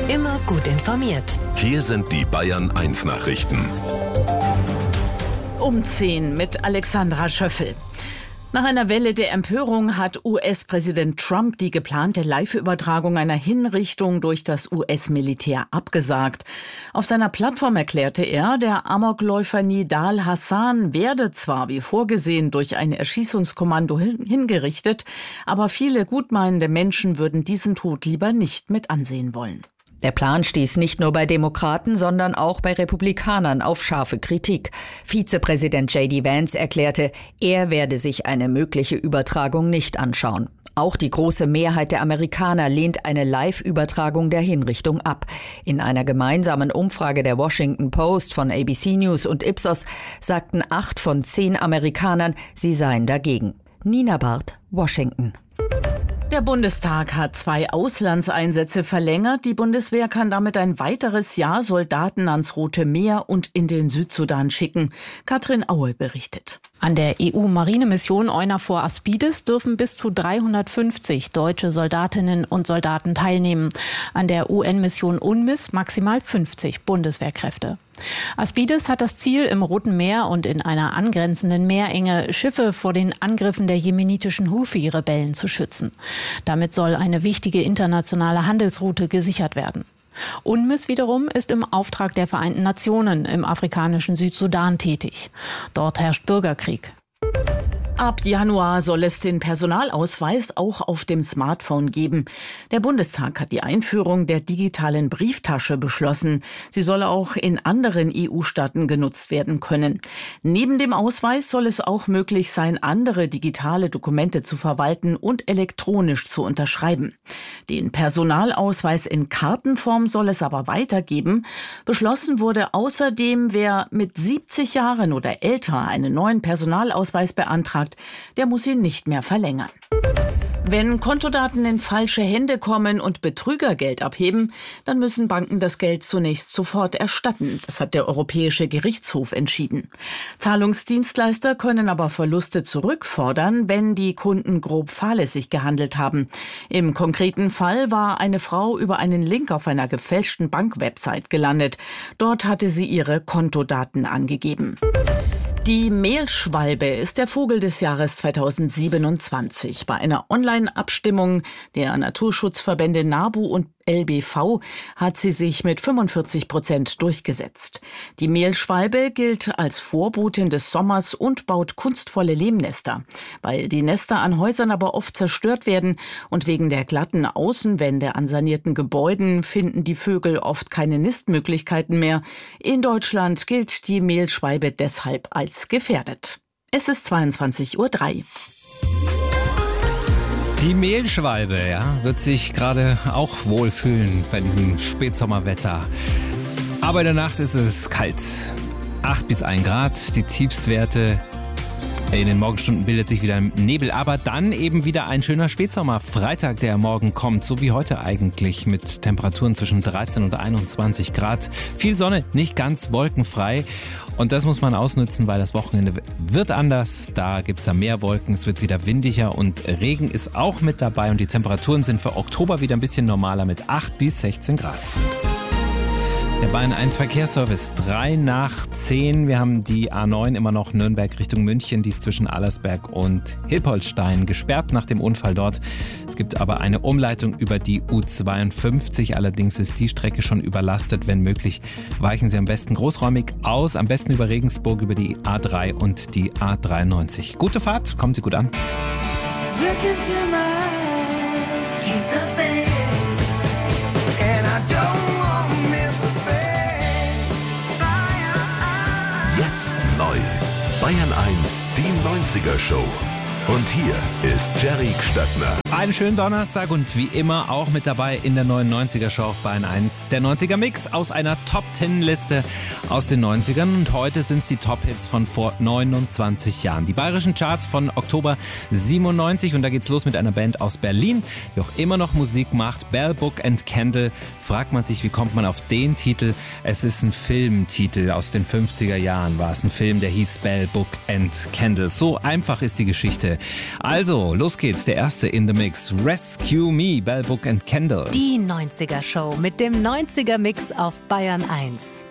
Immer gut informiert. Hier sind die Bayern 1 Nachrichten. Um 10 mit Alexandra Schöffel. Nach einer Welle der Empörung hat US-Präsident Trump die geplante Live-Übertragung einer Hinrichtung durch das US-Militär abgesagt. Auf seiner Plattform erklärte er, der Amokläufer Nidal Hasan werde zwar wie vorgesehen durch ein Erschießungskommando hingerichtet, aber viele gutmeinende Menschen würden diesen Tod lieber nicht mit ansehen wollen. Der Plan stieß nicht nur bei Demokraten, sondern auch bei Republikanern auf scharfe Kritik. Vizepräsident J.D. Vance erklärte, er werde sich eine mögliche Übertragung nicht anschauen. Auch die große Mehrheit der Amerikaner lehnt eine Live-Übertragung der Hinrichtung ab. In einer gemeinsamen Umfrage der Washington Post von ABC News und Ipsos sagten 8 von 10 Amerikanern, sie seien dagegen. Nina Barth, Washington. Der Bundestag hat 2 Auslandseinsätze verlängert. Die Bundeswehr kann damit ein weiteres Jahr Soldaten ans Rote Meer und in den Südsudan schicken. Katrin Aue berichtet. An der EU-Marinemission EUNAVFOR Aspides dürfen bis zu 350 deutsche Soldatinnen und Soldaten teilnehmen. An der UN-Mission UNMISS maximal 50 Bundeswehrkräfte. Aspides hat das Ziel, im Roten Meer und in einer angrenzenden Meerenge Schiffe vor den Angriffen der jemenitischen Houthi-Rebellen zu schützen. Damit soll eine wichtige internationale Handelsroute gesichert werden. UNMISS wiederum ist im Auftrag der Vereinten Nationen im afrikanischen Südsudan tätig. Dort herrscht Bürgerkrieg. Ab Januar soll es den Personalausweis auch auf dem Smartphone geben. Der Bundestag hat die Einführung der digitalen Brieftasche beschlossen. Sie soll auch in anderen EU-Staaten genutzt werden können. Neben dem Ausweis soll es auch möglich sein, andere digitale Dokumente zu verwalten und elektronisch zu unterschreiben. Den Personalausweis in Kartenform soll es aber weitergeben. Beschlossen wurde außerdem, wer mit 70 Jahren oder älter einen neuen Personalausweis beantragt, der muss ihn nicht mehr verlängern. Wenn Kontodaten in falsche Hände kommen und Betrüger Geld abheben, dann müssen Banken das Geld zunächst sofort erstatten. Das hat der Europäische Gerichtshof entschieden. Zahlungsdienstleister können aber Verluste zurückfordern, wenn die Kunden grob fahrlässig gehandelt haben. Im konkreten Fall war eine Frau über einen Link auf einer gefälschten Bankwebsite gelandet. Dort hatte sie ihre Kontodaten angegeben. Die Mehlschwalbe ist der Vogel des Jahres 2027. Bei einer Online-Abstimmung der Naturschutzverbände NABU und LBV hat sie sich mit 45% durchgesetzt. Die Mehlschwalbe gilt als Vorbotin des Sommers und baut kunstvolle Lehmnester. Weil die Nester an Häusern aber oft zerstört werden und wegen der glatten Außenwände an sanierten Gebäuden finden die Vögel oft keine Nistmöglichkeiten mehr. In Deutschland gilt die Mehlschwalbe deshalb als gefährdet. Es ist 22:03 Uhr. Die Mehlschwalbe, wird sich gerade auch wohlfühlen bei diesem Spätsommerwetter. Aber in der Nacht ist es kalt. 8 bis 1 Grad, die Tiefstwerte. In den Morgenstunden bildet sich wieder Nebel, aber dann eben wieder ein schöner Spätsommer. Freitag, der morgen kommt, so wie heute eigentlich, mit Temperaturen zwischen 13 und 21 Grad. Viel Sonne, nicht ganz wolkenfrei. Und das muss man ausnutzen, weil das Wochenende wird anders. Da gibt's da mehr Wolken, es wird wieder windiger und Regen ist auch mit dabei. Und die Temperaturen sind für Oktober wieder ein bisschen normaler mit 8 bis 16 Grad. Der Bayern 1 Verkehrsservice, 3 nach 10. Wir haben die A9 immer noch Nürnberg Richtung München. Die ist zwischen Allersberg und Hilpoltstein gesperrt nach dem Unfall dort. Es gibt aber eine Umleitung über die U52. Allerdings ist die Strecke schon überlastet. Wenn möglich, weichen Sie am besten großräumig aus. Am besten über Regensburg, über die A3 und die A93. Gute Fahrt, kommt Sie gut an. Jetzt neu. Bayern 1, die 90er Show. Und hier ist Jerry Gstattner. Einen schönen Donnerstag und wie immer auch mit dabei in der neuen 90er Show auf Bayern 1. Der 90er Mix aus einer Top-10-Liste aus den 90ern. Und heute sind es die Top-Hits von vor 29 Jahren. Die bayerischen Charts von Oktober 97. Und da geht's los mit einer Band aus Berlin, die auch immer noch Musik macht. Bell, Book and Candle. Fragt man sich, wie kommt man auf den Titel? Es ist ein Filmtitel aus den 50er Jahren. War es ein Film, der hieß Bell, Book and Candle. So einfach ist die Geschichte. Also, los geht's. Der erste in the Mix. Eurythmics, Rescue Me, Bell Book and Candle. Die 90er Show mit dem 90er Mix auf Bayern 1.